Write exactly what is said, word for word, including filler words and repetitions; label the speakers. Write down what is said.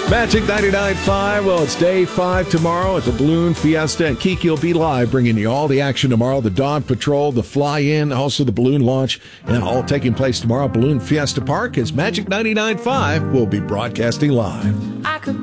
Speaker 1: Magic ninety-nine point five. Well, it's day five tomorrow at the Balloon Fiesta, and Kiki will be live bringing you all the action tomorrow. The Dawn Patrol, the fly-in, also the balloon launch, and all taking place tomorrow at Balloon Fiesta Park as Magic ninety-nine point five will be broadcasting live.
Speaker 2: I could